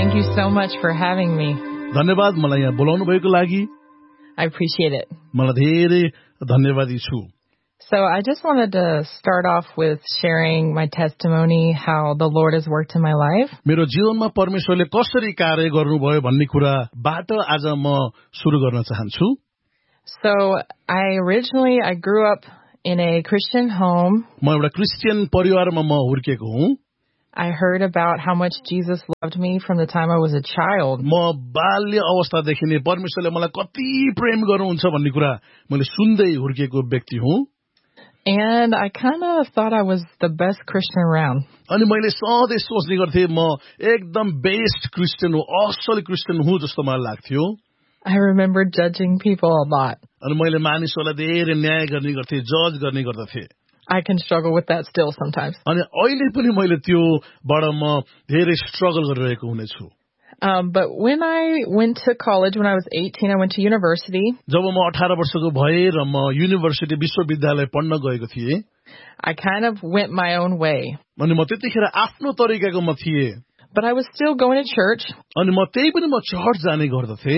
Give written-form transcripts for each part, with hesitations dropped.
Thank you so much for having me. धन्यवाद मलाई यहाँ बोलाउनु भएको लागि. I appreciate it. मलाई धेरै धन्यवादी छु. So I just wanted to start off with sharing my testimony, how the Lord has worked in my life. मेरो जीवनमा परमेश्वरले कसरी कार्य गर्नुभयो भन्ने कुराबाट आज म सुरु गर्न चाहन्छु. So I grew up in a Christian home. म एउटा क्रिस्चियन परिवारमा म हुर्केको हुँ. I heard about how much Jesus loved me from the time I was a child. म बाल्य अवस्थादेखि नै परमेश्वरले मलाई कति प्रेम गर्नुहुन्छ भन्ने कुरा मैले सुन्दै हुर्केको व्यक्ति हुँ. And I kind of thought I was the best Christian around. अनि मैले सधैँ सोच्ने गर्थेँ म एकदम बेस्ट क्रिस्चियन हुँ, असल क्रिस्चियन हुँ जस्तो मलाई लाग्थ्यो. I remember judging people a lot. अनि मैले मानिसहरूलाई धेरै न्याय गर्ने गर्थेँ, जज गर्ने गर्दथे. I can struggle with that still sometimes. अनि अहिले पनि मैले त्योबाट म धेरै स्ट्रगल गरिरहेको हुनेछु. But when I went to college, when I was 18, I went to university. जब म 18 वर्षको भएँ र म युनिभर्सिटी विश्वविद्यालय पढ्न गएको थिएँ, I kind of went my own way. अनि म त्यतिखेर आफ्नो तरिकाको म थिएँ. But I was still going to church. अनि म त्यही पनि म चर्च जाने गर्दथे.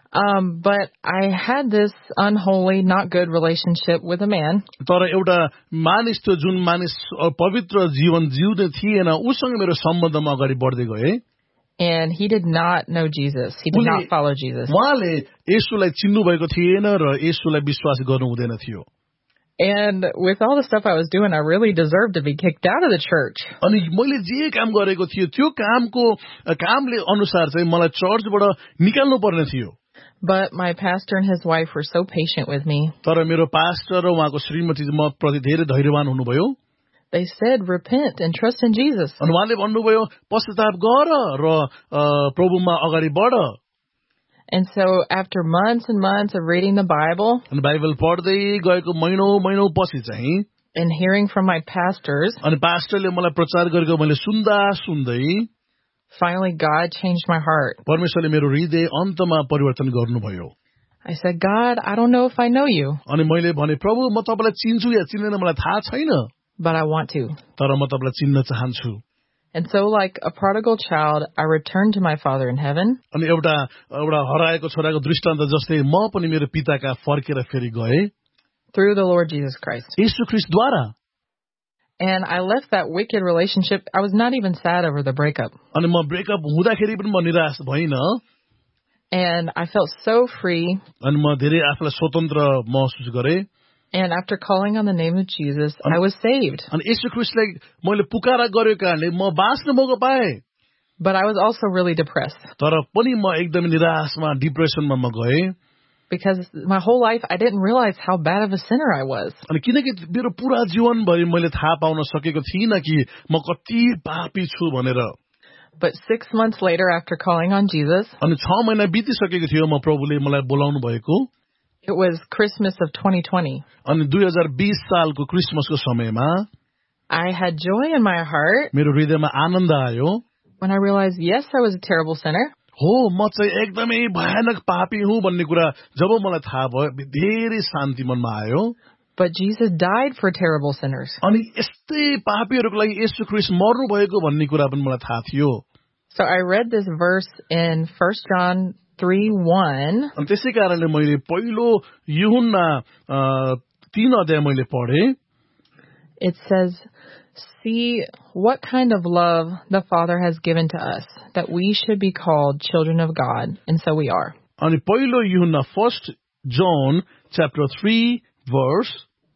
But I had this unholy, not good relationship with a man. तर एउटा मानिस थियो जुन मानिस पवित्र जीवन जिउँदै थिएन, उसँग मेरो सम्बन्धमा अगाडि बढ्दै गए. And he did not know Jesus. He did not follow Jesus. उहाँले येशूलाई चिन्नु भएको थिएन र येशूलाई विश्वास गर्नु हुँदैन थियो. And with all the stuff I was doing, I really deserved to be kicked out of the church. अनि मैले जे काम गरेको थियो त्यो कामले अनुसार चाहिँ मलाई चर्चबाट निकाल्नु पर्ने थियो. But my pastor and his wife were so patient with me. तर मेरो पास्टर र उहाँको श्रीमती म प्रति धेरै धैर्यवान हुनुभयो. They said, repent and trust in Jesus. अनि उहाँले भन्नुभयो पश्चाताप गर र प्रभुमा अगाडि बढ. And so after months and months of reading the Bible, अनि बाइबल पढ्दै गएको महिनौ पछि चाहिँ and hearing from my pastors, अनि पास्टरले मलाई प्रचार गरेको मैले सुन्दै finally God changed my heart. परमेश्वरले मेरो हृदय अन्तमा परिवर्तन गर्नुभयो. I said, God, I don't know if I know you. अनि मैले भने प्रभु म तपाईलाई चिन्छु या चिन्दैन मलाई थाहा छैन. But I want to. तर म तपाईलाई चिन्न चाहन्छु. And so like a prodigal child, I returned to my Father in heaven. अनि एउटा हराएको छोराको दृष्टान्त जस्तै म पनि मेरो पिताका फर्केर फेरि गए. Through the Lord Jesus Christ. Yeshu ख्रीष्टद्वारा. And I left that wicked relationship. I was not even sad over the breakup. अनि म ब्रेकअप हुँदाखेरि पनि म निराश भइन. And I felt so free. अनि म धेरै आफूलाई स्वतन्त्र महसुस गरे. And after calling on the name of Jesus, I was saved. अनि येशू ख्रीष्टलाई मैले पुकारा गरेको कारणले म बाँच्न मौका पाएँ. But I was also really depressed. तर पनि म एकदमै निराशमा डिप्रेसनमा म गए. Because my whole life I didn't realize how bad of a sinner I was. अनि किनकि मेरो पुरा जीवनभरि मैले थाहा पाउन सकेको थिइनँ कि म कति पापी छु भनेर. But 6 months later, after calling on Jesus, अनि 6 महिना बितिसकेको थियो म प्रभुले मलाई बोलाउनु भएको. It was Christmas of 2020. अनि 2020 सालको क्रिसमसको समयमा I had joy in my heart. मेरो हृदयमा आनन्द आयो. When I realized, yes, I was a terrible sinner. हो म चाहिँ एकदमै भयानक पापी हुँ भन्ने कुरा जब मलाई थाहा भयो धेरै शान्ति मनमा आयो. But Jesus died for terrible sinners. अनि यस्तै पापीहरूको लागि येशू ख्रीष्ट मर्नु भएको भन्ने कुरा पनि मलाई थाहा थियो. So I read this verse in 1 John 3:1. अनि त्यसै कारणले मैले पहिलो यूहन्ना 3 अध्याय मैले पढे. It says, see what kind of love the Father has given to us, that we should be called children of God, and so we are. अनि पहिलो यूहन्ना 1 John chapter 3 verse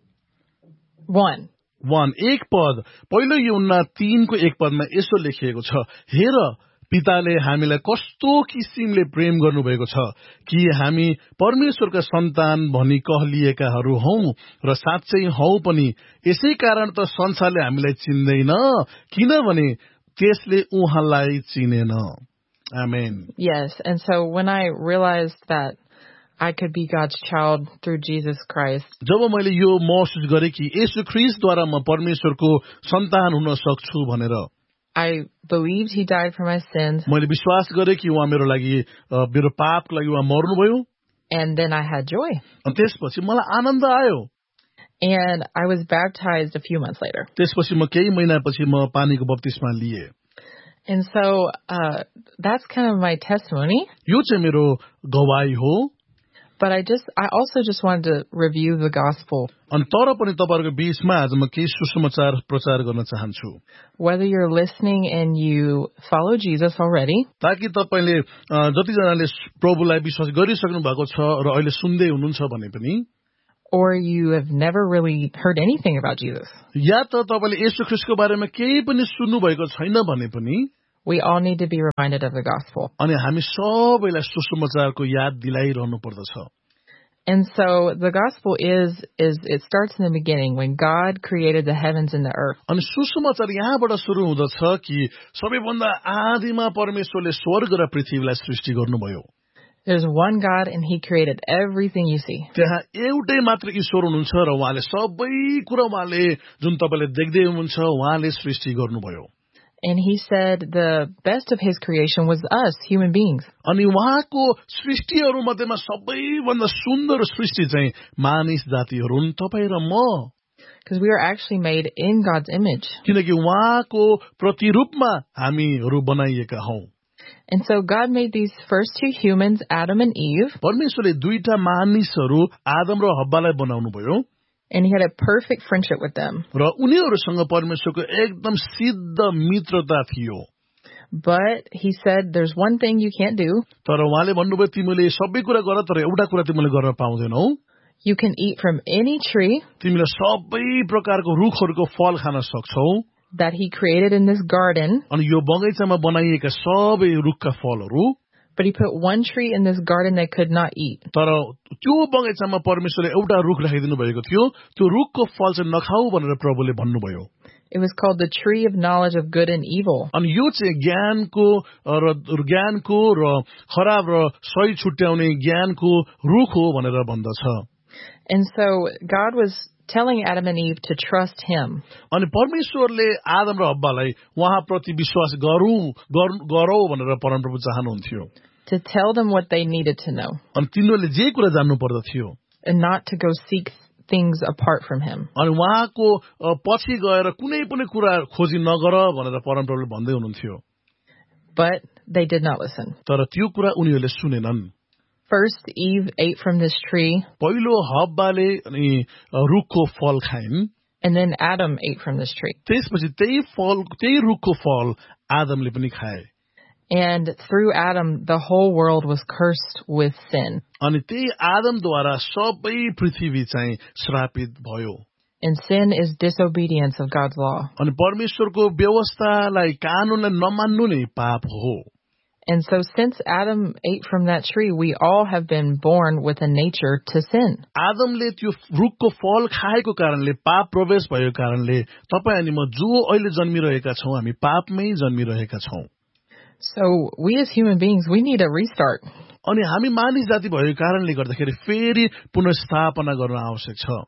1. एक पद. पहिलो यूहन्ना 3 को एक पदमा यसो लेखिएको छ, हेर पिताले हामीलाई कस्तो किसिमले प्रेम गर्नुभएको छ कि हामी परमेश्वरका सन्तान भनी कहलिएकाहरू हौं र साँच्चै हौं पनि. यसै कारण त संसारले हामीलाई चिन्दैन किनभने त्यसले उहाँलाई चिनेन. Amen. Yes, and so when I realized that I could be God's child through Jesus Christ, जब मैले यो महसुस गरे कि येशू ख्रीष्टद्वारा म परमेश्वरको सन्तान हुन सक्छु भनेर, I believed he died for my sins. मैले विश्वास गरे कि उहाँ मेरो लागि मेरो पापको लागि उहाँ मर्नुभयो. And then I had joy. अनि त्यसपछि मलाई आनन्द आयो. And I was baptized a few months later. त्यसपछि म केही महिनापछि म पानीको बप्तिस्मा लिए. And so that's kind of my testimony. यो चाहिँ मेरो गवाही हो. But I also just wanted to review the gospel. अनि तर पनि तपाईहरुको बीचमा आज म केही सुसमाचार प्रचार गर्न चाहन्छु. Whether you're listening and you follow Jesus already, ताकि तपाईले जति जनाले प्रभुलाई विश्वास गरिसक्नु भएको छ र अहिले सुन्दै हुनुहुन्छ भने पनि, or you have never really heard anything about Jesus, या त तपाईले येशू ख्रीष्टको बारेमा केही पनि सुन्नु भएको छैन भने पनि, we all need to be reminded of the gospel. अनि हामी सबैलाई सुसमाचारको याद दिलाइरहनु पर्दछ. And so the gospel is it starts in the beginning when God created the heavens and the earth. अनि सुसमाचार यहाँबाट सुरु हुँदछ कि सबैभन्दा आदिमा परमेश्वरले स्वर्ग र पृथ्वीलाई सृष्टि गर्नुभयो. There's one God and he created everything you see. त्यहाँ एउटै मात्र ईश्वर हुनुहुन्छ र उहाँले सबै कुरा उहाँले जुन तपाईले देख्दै हुनुहुन्छ उहाँले सृष्टि गर्नुभयो. And he said the best of his creation was us, human beings. अनि उहाँको सृष्टिहरू मध्येमा सबैभन्दा सुन्दर सृष्टि चाहिँ मानिस जातिहरू हुन्, तपाई र म. Because we are actually made in God's image. किनकि उहाँको प्रतिरूपमा हामीहरू बनाइएका हौं. And so God made these first two humans, Adam and Eve. परमेश्वरले दुईटा मानिसहरू आदम र हव्वालाई बनाउनु भयो. And he had a perfect friendship with them. र उनीहरूसँग परमेश्वरको एकदम सिद्ध मित्रता थियो. But he said there's one thing you can't do. तर उहाँले भन्नुभयो तिमीले सबै कुरा गर तर एउटा कुरा तिमीले गर्न पाउँदैनौ. You can eat from any tree. तिमीले सबै प्रकारको रुखहरूको फल खान सक्छौ. That he created in this garden. अनि यो बगैँचामा बनाइएका सबै रुखका फलहरू. But he put one tree in this garden they could not eat. तर त्यो बगैँचामा परमेश्वरले एउटा रुख राखिदिनु भएको थियो. त्यो रुखको फल चाहिँ नखाऊ भनेर प्रभुले भन्नुभयो. It was called the tree of knowledge of good and evil. अनि यो चाहिँ ज्ञानको र खराब र सही छुट्याउने ज्ञानको रुख हो भनेर भन्दछ. And so God was telling Adam and Eve to trust him. अनि परमेश्वरले आदम र हव्वालाई उहाँप्रति विश्वास गरौ भनेर परमप्रभु चाहनुहुन्थ्यो. To tell them what they needed to know. अनि तिनीहरूले जे कुरा जान्नु पर्दथ्यो. And not to go seek things apart from him. अनि उहाँको पछि गएर कुनै पनि कुरा खोजी नगर भनेर परमप्रभुले भन्दै हुनुहुन्थ्यो. But they did not listen. तर त्यो कुरा उनीहरूले सुनेनन्. First, Eve ate from this tree. पहिलो हव्वाले अनि रुखको फल खाइन्. And then Adam ate from this tree. त्यसपछि त्यही रुखको फल आदमले पनि खाए. And through Adam, the whole world was cursed with sin. अनि त्यही आदमद्वारा सबै पृथ्वी चाहिँ श्रापित भयो. And sin is disobedience of God's law. अनि परमेश्वरको व्यवस्थालाई कानूनलाई नमान्नु नै पाप हो. And so since Adam ate from that tree, we all have been born with a nature to sin. आदमले त्यो रुखको फल खाएको कारणले पाप प्रवेश भएको कारणले तपाई अनि म जो अहिले जन्मिरहेका छौं हामी पापमै जन्मिरहेका छौं. So we as human beings, we need a restart. अनि हामी मानिस जाति भएको कारणले गर्दाखेरि फेरि पुनर्स्थापना गर्न आवश्यक छ.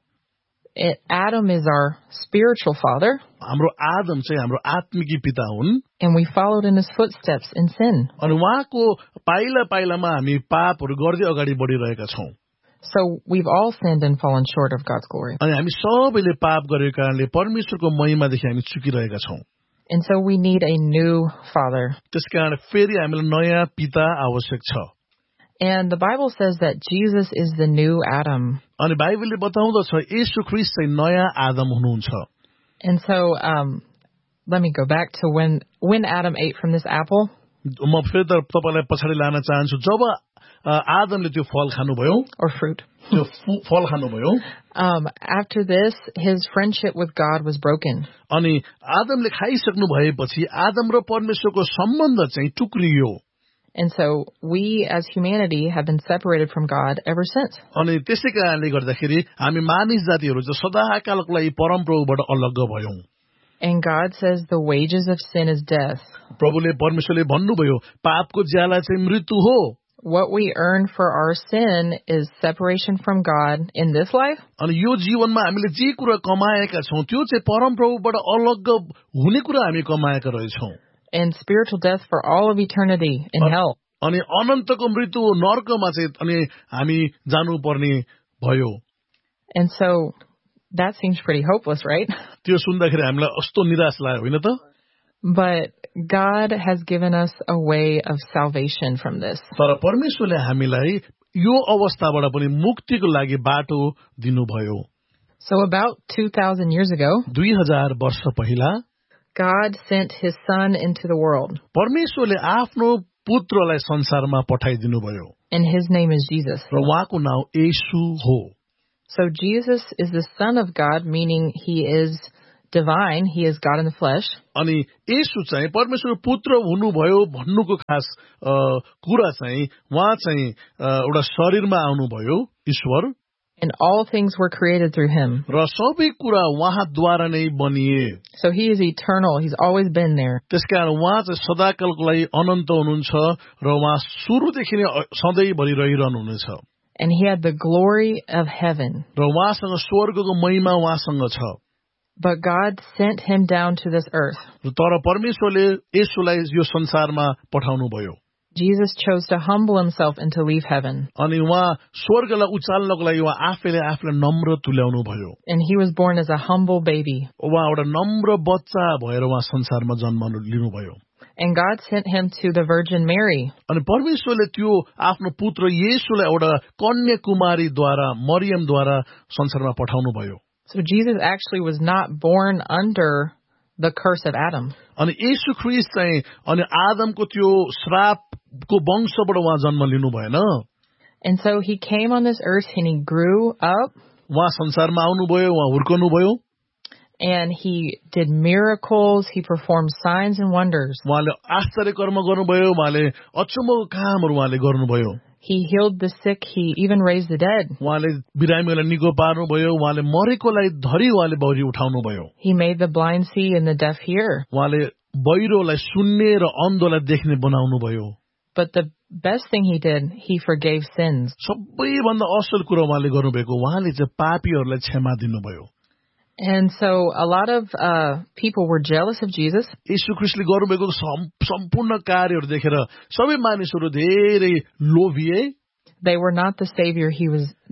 Adam is our spiritual father. हाम्रो आदम चाहिँ हाम्रो आत्मिकी पिता हुन्. And we followed in his footsteps in sin. अनि उहाँको पाइलामा हामी पापहरू गर्दै अगाडि बढिरहेका छौं. So we've all sinned and fallen short of God's glory. अनि हामी सबैले पाप गरेको कारणले परमेश्वरको महिमादेखि हामी चुकिरहेका छौं. And so we need a new father. त्यसकारण फेरि हामीलाई नयाँ पिता आवश्यक छ. And the Bible says that Jesus is the new Adam. अनि बाइबलले बताउँदछ येशू ख्रीष्ट चाहिँ नयाँ आदम हुनुहुन्छ. And so let me go back to when Adam ate from this apple. म फेरि तपाईलाई पछाडी लान चाहन्छु. जब आदमले त्यो फल खानुभयो or fruit. त्यो फल खानुभयो. After this, his friendship with God was broken. अनि आदमले खाइसक्नु भएपछि आदम र परमेश्वरको सम्बन्ध चाहिँ टुक्रियो. And so we as humanity have been separated from God ever since. अनि त्यसै कारणले गर्दाखेरि हामी मानिस जातिहरू चाहिँ सदाकालको लागि परमप्रभुबाट अलग भयौं. And God says the wages of sin is death. परमेश्वरले भन्नुभयो पापको ज्याला चाहिँ मृत्यु हो. What we earn for our sin is separation from God in this life. अनि यो जीवनमा हामीले जे कुरा कमाएका छौं त्यो चाहिँ परमप्रभुबाट अलग हुने कुरा हामी कमाएका रहेछौं. And spiritual death for all of eternity in hell. अनि अनन्तको मृत्यु नरकमा चाहिँ अनि हामी जानु पर्ने भयो. And so that seems pretty hopeless, right? त्यो सुन्दाखेरि हामीलाई कस्तो निराश लाग्यो हैन त? But God has given us a way of salvation from this. तर परमेश्वरले हामीलाई यो अवस्थाबाट पनि मुक्तिको लागि बाटो दिनुभयो. So about 2,000 years ago, 2000 वर्ष पहिला God sent his son into the world. परमेश्वरले आफ्नो पुत्रलाई संसारमा पठाइदिनु भयो. And his name is Jesus. र उहाँको नाम येशू हो. So Jesus is the Son of God, meaning he is divine, he is God in the flesh. अनि येशू चाहिँ परमेश्वरको पुत्र हुनुभयो भन्नुको खास कुरा चाहिँ उहाँ चाहिँ एउटा शरीरमा आउनुभयो ईश्वर. And all things were created through him. र सबै कुरा उहाँद्वारा नै बनिए. So he is eternal, he's always been there. त्यसकारण उहाँ चाहिँ सदाकालको लागि अनन्त हुनुहुन्छ र उहाँ सुरुदेखि नै सधैँभरि रहिरहनुहुनेछ. And he had the glory of heaven. र उहाँसँग स्वर्गको महिमा उहाँसँग छ. But God sent him down to this earth. तर परमेश्वरले येशूलाई यो संसारमा पठाउनु भयो. Jesus chose to humble himself and to leave heaven. अनि उहाँ स्वर्गलाई उचाल्नको लागि उहाँ आफैले नम्र तुल्याउनु भयो. And he was born as a humble baby. उहाँ एउटा नम्र बच्चा भएर उहाँ संसारमा जन्म लिनुभयो. And God sent him to the Virgin Mary. अनि परमेश्वरले त्यो आफ्नो पुत्र येशूलाई एउटा कन्या कुमारीद्वारा मरियमद्वारा संसारमा पठाउनु भयो. So Jesus actually was not born under the curse of Adam. अनि येशू ख्रीष्ट चाहिँ अनि आदमको त्यो श्रापको वंशबाट उहाँ जन्म लिनु भएन. And so he came on this earth and he grew up. उहाँ संसारमा आउनुभयो, उहाँ हुर्कनु भयो. And he did miracles, he performed signs and wonders. उहाँले आश्चर्य कर्म गर्नुभयो, उहाँले अचम्मको कामहरू उहाँले गर्नुभयो. He healed the sick, he even raised the dead. उहाँले बिरामीलाई निको पार्नुभयो, उहाँले मरेकोलाई धरी उहाँले बौरी उठाउनु भयो. He made the blind see and the deaf hear. उहाँले बहिरोलाई सुन्ने र अन्धोलाई देख्ने बनाउनु भयो. But the best thing he did, he forgave sins. सबैभन्दा असल कुरा उहाँले गर्नुभएको, उहाँले चाहिँ पापीहरूलाई क्षमा दिनुभयो. And so a lot of people were jealous of Jesus. येशू ख्रीष्टले गर्नुभएको सम्पूर्ण कार्यहरू देखेर सबै मानिसहरू धेरै लोभिए. They were not the savior he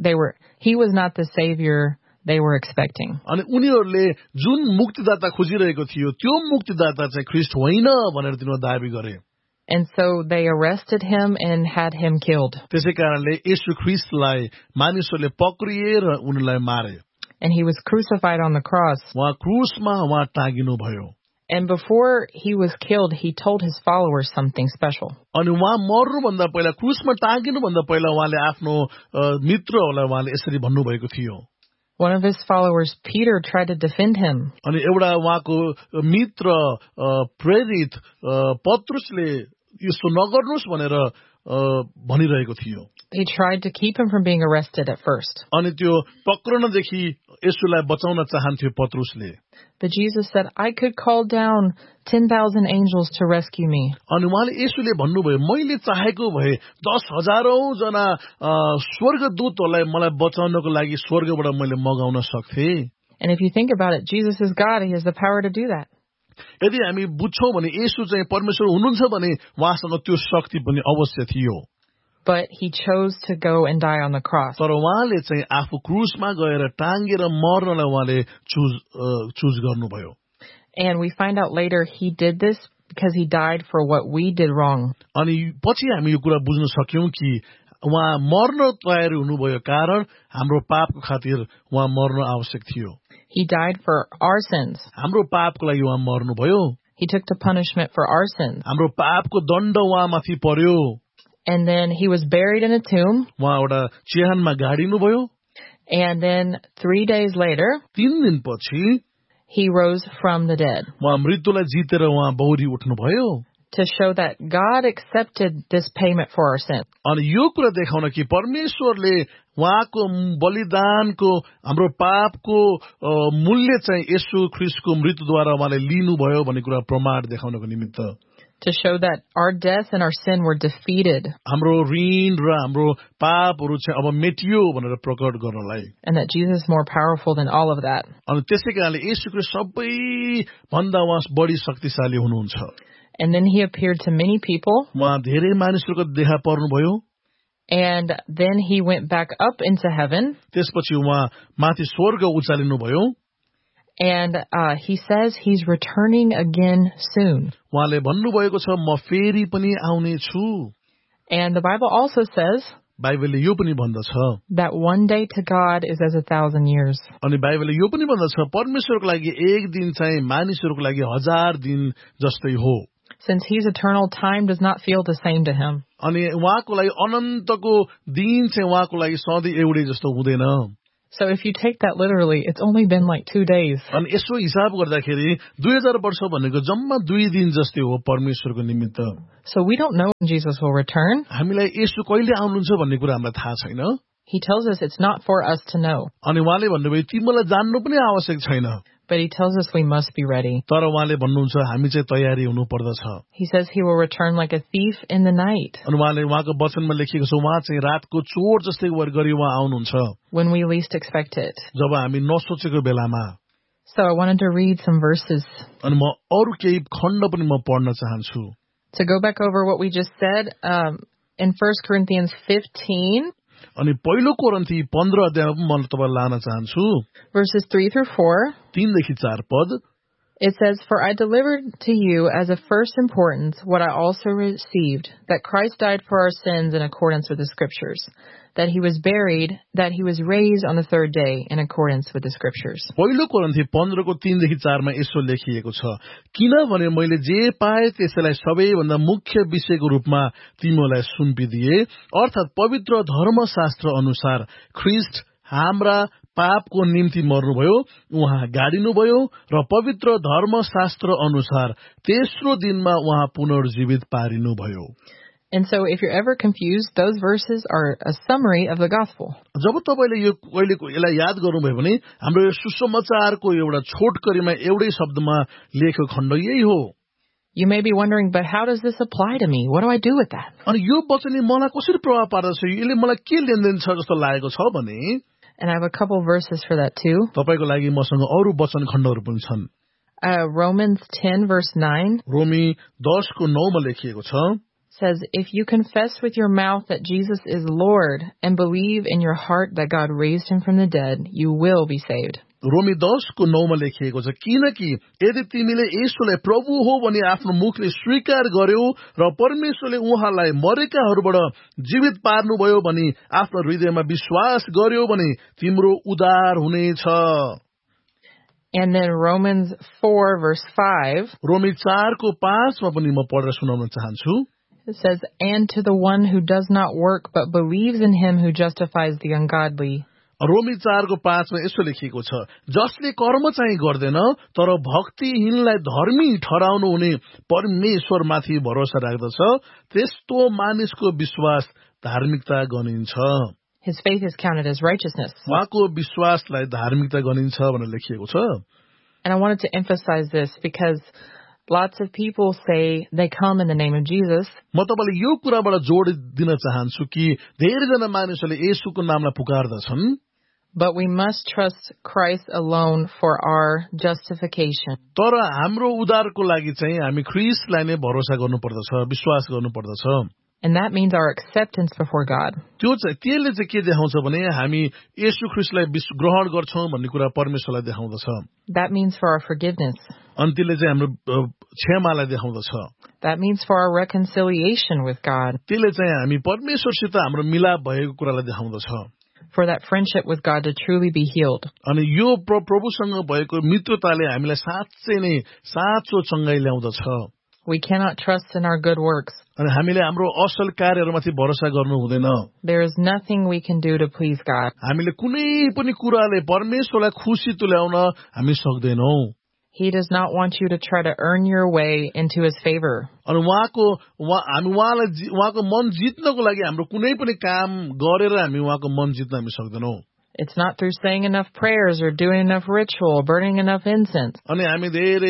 was not the savior they were expecting. अनि उनीहरूले जुन मुक्तिदाता खोजिरहेको थियो त्यो मुक्तिदाता चाहिँ ख्रीष्ट होइन भनेर तिनीहरूले दाबी गरे. And so they arrested him and had him killed. त्यसैकारणले येशू ख्रीष्टलाई मानिसहरूले पक्रिए र उनीलाई मारे. And he was crucified on the cross. उहाँ क्रुसमा उहाँ टाँगिनु भयो. And before he was killed, he told his followers something special. अनि उहाँ मर्नुभन्दा पहिला क्रुसमा टाँगिनुभन्दा पहिला उहाँले आफ्नो मित्रहरूलाई उहाँले यसरी भन्नुभएको थियो. One of his followers, Peter, tried to defend him. अनि एउटा उहाँको मित्र प्रेरित पत्रुसले यस्तो नगर्नुस् भनेर भनिरहेको थियो. They tried to keep him from being arrested at first. अनि त्यो पक्रनदेखि येशूलाई बचाउन चाहन्थ्यो पत्रुसले. But Jesus said, I could call down 10,000 angels to rescue me. अनि उहाँले येशूले भन्नुभयो, मैले चाहेको भए 10,000 जना स्वर्गदूतहरूलाई मलाई बचाउनको लागि स्वर्गबाट मैले मगाउन सक्थे. And if you think about it, Jesus is God. He has the power to do that. यदि हामी बुझ्छौँ भने येशू चाहिँ परमेश्वर हुनुहुन्छ भने उहाँसँग त्यो शक्ति पनि अवश्य थियो. But he chose to go and die on the cross. तर उहाँले चाहिँ आफू क्रुसमा गएर टाँगेर मर्नलाई उहाँले चुज गर्नुभयो. And we find out later he did this because he died for what we did wrong. अनि पछि हामी यो कुरा बुझ्न सक्यौं कि उहाँ मर्न तयार हुनुभयो कारण हाम्रो पापको खातिर उहाँ मर्न आवश्यक थियो. He died for our sins. हाम्रो पापको लागि उहाँ मर्नुभयो. He took the punishment for our sins. हाम्रो पापको दण्ड उहाँमाथि पर्यो. And then he was buried in a tomb. उहाँ एउटा चिहानमा गाडिनुभयो. And then 3 days later, 3 दिनपछि he rose from the dead. उहाँ मृत्युलाई जितेर उहाँ बौरी उठ्नुभयो. To show that God accepted this payment for our sin. अनि यो कुरा देखाउन कि परमेश्वरले उहाँको बलिदानको हाम्रो पापको मूल्य चाहिँ येशू ख्रीष्टको मृत्युद्वारा उहाँले लिनुभयो भन्ने कुरा प्रमाण देखाउनको निमित्त. To show that our death and our sin were defeated. हाम्रो ऋण र हाम्रो पापहरू चाहिँ अब मेटियो भनेर प्रकट गर्नलाई. And that Jesus is more powerful than all of that. अनि त्यसैकारणले येशू ख्रीष्ट सबै भन्दा उहाँ बढी शक्तिशाली हुनुहुन्छ. And then he appeared to many people. उहाँ धेरै मानिसहरूको देखा पर्नुभयो. And then he went back up into heaven. त्यसपछि उहाँ माथि स्वर्ग उचालिनु भयो. And he says he's returning again soon. उहाँले भन्नुभएको छ म फेरि पनि आउने छु. And the Bible also says बाइबलले यो पनि भन्दछ that one day to God is as 1,000 years. अनि बाइबलले यो पनि भन्दछ परमेश्वरको लागि एक दिन चाहिँ मानिसहरूको लागि 1000 दिन जस्तै हो. Since he's eternal, time does not feel the same to him. अनि उहाँको लागि अनन्तको दिन चाहिँ उहाँको लागि सधैँ एउटै जस्तो हुँदैन. So if you take that literally, it's only been like 2 days. अनि यसो हिसाब गर्दाखेरि 2000 वर्ष भनेको जम्मा 2 दिन जस्तै हो परमेश्वरको निमित्त. So we don't know when Jesus will return. हामीलाई यसो कहिले आउनुहुन्छ भन्ने कुरा हामीलाई थाहा छैन. He tells us it's not for us to know. अनि उहाँले भन्नुभयो तिमीलाई जान्नु पनि आवश्यक छैन. But he tells us we must be ready. तर उहाँले भन्नुहुन्छ हामी चाहिँ तयारी हुनु पर्दछ. He says he will return like a thief in the night. अनि उहाँले उहाँको वचनमा लेखेको छ उहाँ चाहिँ रातको चोर जस्तै गरी उहाँ आउनुहुन्छ. When we least expect it. जब हामी नसोचेको बेलामा. So I wanted to read some verses. अनि म अरु केही खण्ड पनि म पढ्न चाहन्छु. To go back over what we just said, in 1 Corinthians 15. अनि पहिलो कोरिन्थी 15 अध्यायमा म तपाईलाई लान चाहन्छु. Verses 3 through 4. 3 देखि 4 पद. It says, "For I delivered to you as of first importance what I also received, that Christ died for our sins in accordance with the Scriptures, that he was buried, that he was raised on the third day in accordance with the Scriptures." पहिलो कोरिन्थी 15 को 3 देखि 4 मा यसो लेखिएको छ, किनभने मैले जे पाए त्यसैलाई सबैभन्दा मुख्य विषयको रूपमा तिमीलाई सुम्पिदिए, अर्थात् पवित्र धर्मशास्त्र अनुसार ख्रीष्ट हाम्रा पापको निम्ति मर्नुभयो, उहाँ गाडिनुभयो र पवित्र धर्मशास्त्र अनुसार तेस्रो दिनमा उहाँ पुनर्जीवित पारिनुभयो. And so if you're ever confused, those verses are a summary of the gospel. जब तपाईले यो कहिलेको यसलाई याद गर्नुभयो भने हाम्रो यो सुसमाचारको एउटा छोटकरीमा एउटै शब्दमा लेखेको खण्ड यही हो. You may be wondering, but how does this apply to me? What do I do with that? अनि यो वचनले मलाई कसरी प्रभाव पार्दछ, यसले मलाई के लेनदेन छ जस्तो लागेको छ भने. And I have a couple verses for that too. तपाईको लागि मसँग अरु वचन खण्डहरु पनि छन्. Romans 10 verse 9. रोमी 10 को 9 मा लेखिएको छ. Says, "If you confess with your mouth that Jesus is Lord and believe in your heart that God raised him from the dead, you will be saved." रोमी 10 को 9 मा लेखिएको छ, किनकि यदि तिमीले येशूलाई प्रभु हो भनी आफ्नो मुखले स्वीकार गर्यौ र परमेश्वरले उहाँलाई मरेकाहरूबाट जीवित पार्नुभयो भनी आफ्नो हृदयमा विश्वास गर्यौ भने तिम्रो उद्धार हुनेछ. And then Romans 4 verse 5. रोमी 4 को 5 मा पनि म पढेर सुनाउन चाहन्छु. It says, "And to the one who does not work but believes in him who justifies the ungodly." रोमी 4 को 5 मा यसो लेखिएको छ, जसले कर्म चाहिँ गर्दैन तर भक्तिहीनलाई धर्मी ठहराउनु हुने परमेश्वरमाथि भरोसा राख्दछ, त्यस्तो मानिसको विश्वास धार्मिकता गनिन्छ. His faith is counted as righteousness. उहाँको विश्वासलाई धार्मिकता गनिन्छ भनेर लेखिएको छ. And I wanted to emphasize this because lots of people say they come in the name of Jesus. म तपाईलाई यो कुराबाट जोड दिन चाहन्छु कि धेरैजना मानिसहरूले येशूको नामलाई पुकार्दछन्. But we must trust Christ alone for our justification. तर हाम्रो उद्धारको लागि चाहिँ हामी ख्रीष्टलाई नै भरोसा गर्नुपर्दछ, विश्वास गर्नुपर्दछ. And that means our acceptance before God. त्यसले चाहिँ के देखाउँछ भने हामी येशू ख्रीष्टलाई ग्रहण गर्छौं भन्ने कुरा परमेश्वरलाई देखाउँदछ. That means for our forgiveness. अनि त्यसले चाहिँ हाम्रो क्षमालाई देखाउँदछ. That means for our reconciliation with God. त्यसले चाहिँ हामी परमेश्वरसित हाम्रो मिलाप भएको कुरालाई देखाउँदछ. For that friendship with God to truly be healed. अनि यो प्रभुसँग भएको मित्रताले हामीलाई साँच्चै नै साँचो चंगाई ल्याउँदछ. We cannot trust in our good works. अनि हामीले हाम्रो असल कार्यहरुमाथि भरोसा गर्नु हुँदैन. There is nothing we can do to please God. हामीले कुनै पनि कुराले परमेश्वरलाई खुशी तुल्याउन हामी सक्दैनौं. He does not want you to try to earn your way into his favor. अनि हामी उहाँको मन जित्नको लागि हाम्रो कुनै पनि काम गरेर हामी उहाँको मन जित्न हामी सक्दैनौं. It's not through saying enough prayers or doing enough ritual or burning enough incense. अनि हामी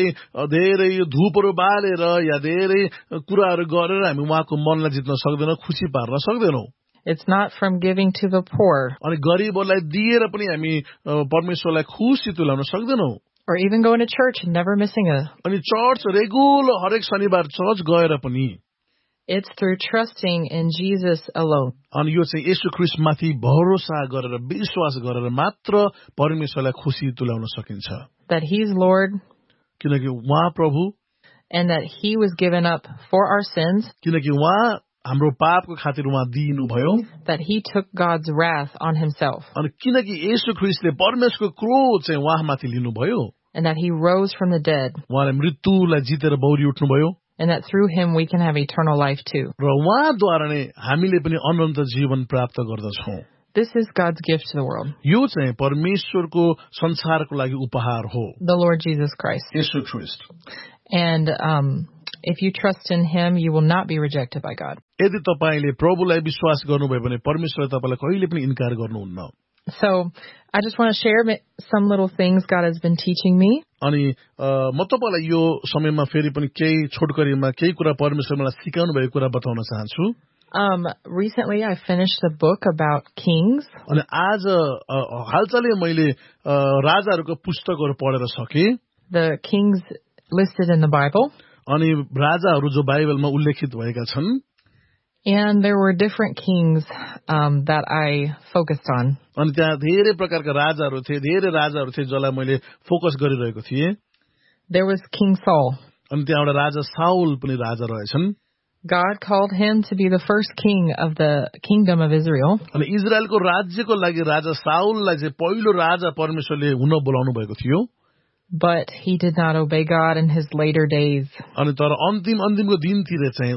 धेरै धूपहरु बालेर या धेरै कुराहरु गरेर हामी उहाँको मनलाई जित्न सक्दैनौं, खुशी पार्न सक्दैनौं. It's not from giving to the poor. अनि गरिबहरुलाई दिएर पनि हामी परमेश्वरलाई खुशी तुल्याउन सक्दैनौं. Or even going to church and never missing a. अनि चर्च रेगुलर हरेक शनिबार चर्च गएर पनि. It's through trusting in Jesus alone. अनि यो चाहिँ येशू ख्रीष्टमाथि भरोसा गरेर विश्वास गरेर मात्र परमेश्वरलाई खुशी तुल्याउन सकिन्छ. that He's Lord, किनकि उहाँ प्रभु, and that He was given up for our sins, किनकि उहाँ हाम्रो पापको खातिर उहाँ दिनुभयो, that He took God's wrath on Himself, अनि किनकि येशू ख्रीष्टले परमेश्वरको क्रोध चाहिँ उहाँमाथि लिनुभयो, and that He rose from the dead, उहाँले मृत्युलाई जितेर बौरी उठ्नुभयो, and that through Him we can have eternal life too. र उहाँद्वारा नै हामीले पनि अनन्त जीवन प्राप्त गर्दछौं. This is God's gift to the world, यो चाहिँ परमेश्वरको संसारको लागि उपहार हो, the Lord Jesus Christ. येशू ख्रीष्ट. And if you trust in Him, you will not be rejected by God. यदि तपाईले प्रभुलाई विश्वास गर्नुभयो भने परमेश्वरले तपाईलाई कहिले पनि इन्कार गर्नुहुन्न. So I just want to share some little things God has been teaching me. अनि म तपाईलाई यो समयमा फेरि पनि केही छोटकरीमा केही कुरा परमेश्वरले मलाई सिकाउनु भएको कुरा बताउन चाहन्छु. Recently I finished a book about kings. अनि आज हालचालै मैले राजाहरूको पुस्तकहरू पढेर सके. The kings listed in the Bible. अनि राजाहरू जो बाइबलमा उल्लेखित भएका छन्. And there were different kings that I focused on. अनि त्यहाँ धेरै प्रकारका राजाहरू थिए, धेरै राजाहरू थिए जसलाई मैले फोकस गरिरहेको थिएँ. There was King Saul. अनि त्यहाँ एउटा राजा साउल पनि राजा रहेछन्. God called him to be the first king of the kingdom of Israel. अनि इजरायलको राज्यको लागि राजा साउललाई चाहिँ पहिलो राजा परमेश्वरले हुन बोलाउनु भएको थियो. But he did not obey God in his later days. अनि तर अन्तिमको दिनतिर चाहिँ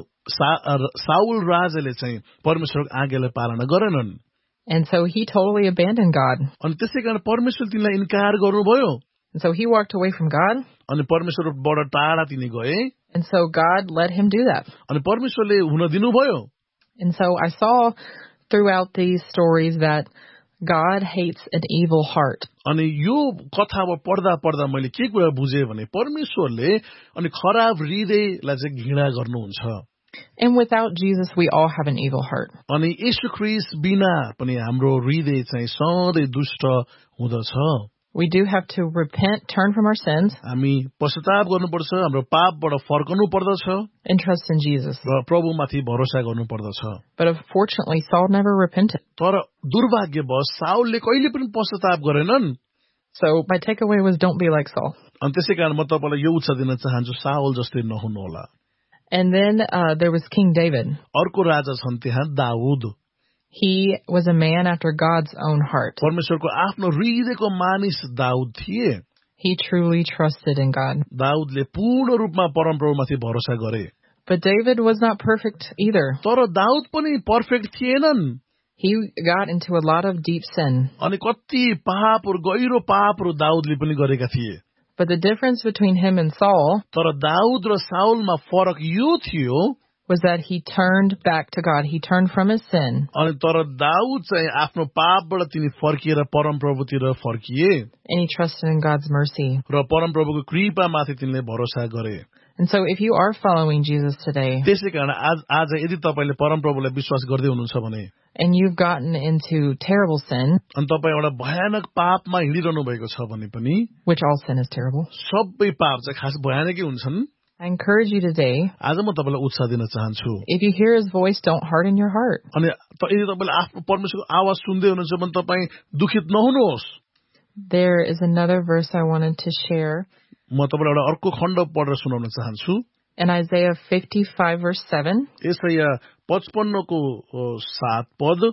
साउल राजाले चाहिँ परमेश्वरको आज्ञालाई पालना गरेनन्. And so he totally abandoned God. अनि त्यसैकारण परमेश्वरले तिनलाई इन्कार गर्नुभयो. And so he walked away from God. अनि परमेश्वरबाट टाढा तिनी गए. And so God let him do that. अनि परमेश्वरले हुन दिनुभयो. And so I saw throughout these stories that God hates an evil heart. अनि यो कथामा पढ्दा मैले के कुरा बुझेँ भने परमेश्वरले अनि खराब हृदयलाई चाहिँ घृणा गर्नुहुन्छ. And without Jesus, we all have an evil heart. अनि येशू ख्रीष्ट बिना पनि हाम्रो हृदय चाहिँ सधैँ दुष्ट हुँदछ. We do have to repent, turn from our sins, हामी पश्चाताप गर्नुपर्छ, हाम्रो पापबाट फर्कनु पर्दछ, and trust in Jesus. र प्रभुमाथि भरोसा गर्नुपर्दछ. But unfortunately, Saul never repented. तर दुर्भाग्यवश साउलले कहिले पनि पश्चाताप गरेनन्. So my takeaway was don't be like Saul. अनि त्यसैकारण म तपाईलाई यो उत्साह दिन चाहन्छु, साउल जस्तै नहुनुहोला. And then there was King David. अर्को राजा छन् त्यहाँ Dawood. He was a man after God's own heart. परमेश्वरको आफ्नो हृदयको मानिस दाऊद थिए. He truly trusted in God. दाऊदले पूर्ण रूपमा परमप्रभुमाथि भरोसा गरे. But David was not perfect either. तर दाऊद पनि पर्फेक्ट थिएनन्. He got into a lot of deep sin. अनि कति पापहरू, गहिरो पापहरू दाऊदले पनि गरेका थिए. But the difference between him and Saul तर दाऊद र साउलमा फरक यो थियो was that he turned back to God. He turned from his sin. अनि तर दाऊद चाहिँ आफ्नो पापबाट तिनी फर्किएर परमप्रभुतिर फर्किए. And he trusted in God's mercy. र परमप्रभुको कृपामाथि तिनले भरोसा गरे. And so if you are following Jesus today, त्यसैकारण आज यदि तपाईले परमप्रभुलाई विश्वास गर्दै हुनुहुन्छ भने and you've gotten into terrible sin, अनि तपाईं एउटा भयानक पापमा हिँडिरहनु भएको छ भने पनि, which all sin is terrible, सबै पाप चाहिँ खास भयानकै हुन्छन्. I encourage you today, आज म तपाईलाई उत्साह दिन चाहन्छु. if you hear his voice, don't harden your heart. अनि यदि तपाईले आफ्नो परमेश्वरको आवाज सुन्दै हुनुहुन्छ भने तपाईं दुखित नहुनुहोस्. There is another verse I wanted to share. म तपाईलाई एउटा अर्को खण्ड पढेर सुनाउन चाहन्छु. In Isaiah 55 verse 7, यसैया 55 को 7 पद.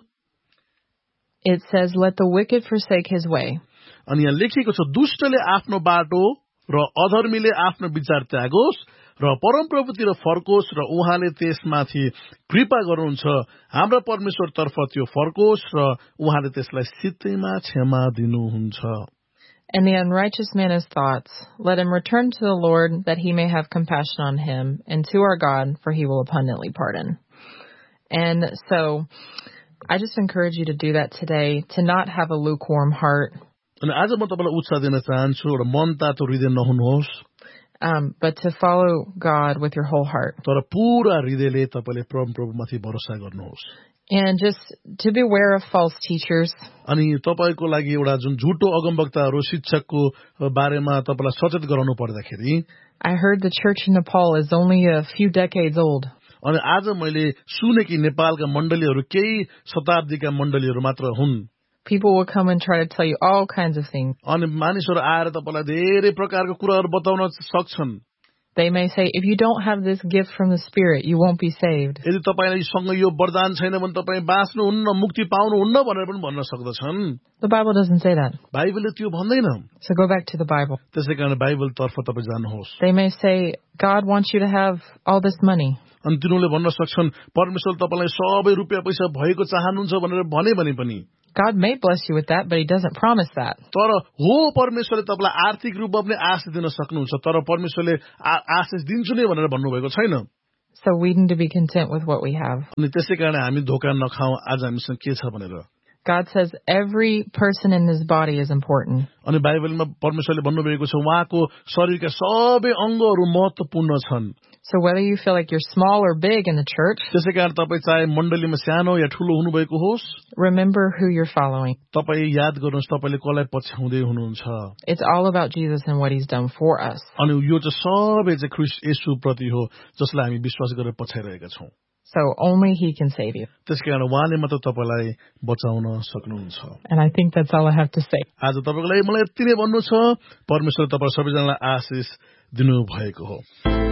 it says, "Let the wicked forsake his way." अनि यहाँ लेखिएको छ, दुष्टले आफ्नो बाटो र अधर्मीले आफ्नो विचार त्यागोस् र परमप्रभुतिर फर्कोस् र उहाँले त्यसमाथि कृपा गर्नुहुन्छ. हाम्रा परमेश्वरतर्फ त्यो फर्कोस् र उहाँले त्यसलाई सित्तैमा क्षमा दिनुहुन्छ. And the unrighteous man his thoughts, let him return to the Lord, that he may have compassion on him, and to our God, for he will abundantly pardon. And so, I just encourage you to do that today, to not have a lukewarm heart. अनि आज म तपाईलाई उत्साह दिन चाहन्छु, एउटा मन तातो हृदय नहुनुहोस्, but to follow God with your whole heart. तर पूरा हृदयले तपाईले परमप्रभुमाथि भरोसा गर्नुहोस्. And just to beware of false teachers. अनि तपाईको लागि एउटा जुन झुटो अगमवक्ताहरू, शिक्षकको बारेमा तपाईलाई सचेत गराउनु पर्दाखेरि, I heard the church in Nepal is only a few decades old. अनि आज मैले सुने कि नेपालका मण्डलीहरू केही शताब्दीका मण्डलीहरू मात्र हुन्. People will come and try to tell you all kinds of things. अनि मानिसहरू आएर तपाईलाई धेरै प्रकारको कुराहरू बताउन सक्छन्. They may say, if you don't have this gift from the Spirit, you won't be saved. यदि तपाईसँग यो वरदान छैन भने तपाई बाँच्नुहुन्न, मुक्ति पाउनुहुन्न भनेर पनि भन्न सक्दछन्. The Bible doesn't say that. बाइबलले त्यो भन्दैन. So go back to the Bible. त्यसैकारण बाइबलतर्फ तपाई जानुहोस्. They may say, God wants you to have all this money. अनि तिनीहरूले भन्न सक्छन् परमेश्वरले तपाईलाई सबै रुपैयाँ पैसा भएको चाहनुहुन्छ भनेर भने पनि God may bless you with that, but He doesn't promise that. तर हो परमेश्वरले तपाईलाई आर्थिक रूपमा पनि आशिष दिन सक्नुहुन्छ, तर परमेश्वरले आशिष दिन्छु नै भनेर भन्नुभएको छैन. So we need to be content with what we have. अनि त्यसैकारण हामी धोका नखाऊ आज हामीसँग के छ भनेर. God says every person in His body is important. अनि बाइबलमा परमेश्वरले भन्नुभएको छ उहाँको शरीरका सबै अङ्गहरू महत्त्वपूर्ण छन्. So whether you feel like you're small or big in the church, त्यसैकारण तपाई चाहे मण्डलीमा सानो या ठूलो हुनुभएको होस्, remember who you're following. तपाई याद गर्नुहोस् तपाईले कसलाई पछ्याउँदै हुनुहुन्छ. It's all about Jesus and what He's done for us. अनि यो चाहिँ सबै चाहिँ ख्रीष्ट येशू प्रति हो जसलाई हामी विश्वास गरेर पछ्याइरहेका छौं. So only He can save you. त्यसकारण उहाँले मात्र तपाईलाई बचाउन सक्नुहुन्छ. And I think that's all I have to say. आज तपाईको लागि मलाई यति नै भन्नु छ. परमेश्वर तपाईं सबैजनालाई आशिष दिनु भएको हो.